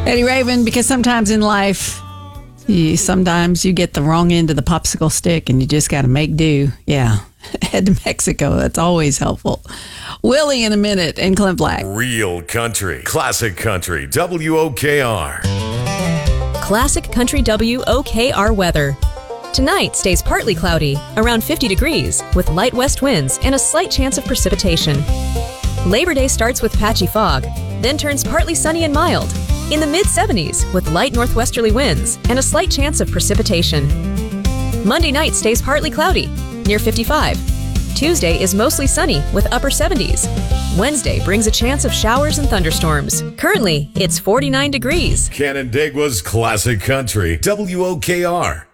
Eddie Raven, because sometimes in life, sometimes you get the wrong end of the popsicle stick and you just got to make do. Yeah. Head to Mexico. That's always helpful. Willie in a minute and Clint Black. Real country. Classic country. WOKR. Classic country WOKR weather. Tonight stays partly cloudy, around 50 degrees, with light west winds and a slight chance of precipitation. Labor Day starts with patchy fog, then turns partly sunny and mild, in the mid-70s with light northwesterly winds and a slight chance of precipitation. Monday night stays partly cloudy, near 55. Tuesday is mostly sunny with upper 70s. Wednesday brings a chance of showers and thunderstorms. Currently, it's 49 degrees. Canandaigua's Classic Country. WOKR.